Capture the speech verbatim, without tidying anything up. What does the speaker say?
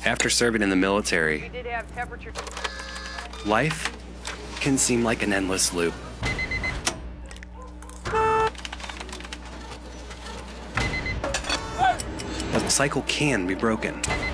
After serving in the military, We did have temperature. life can seem like an endless loop. But the cycle can be broken.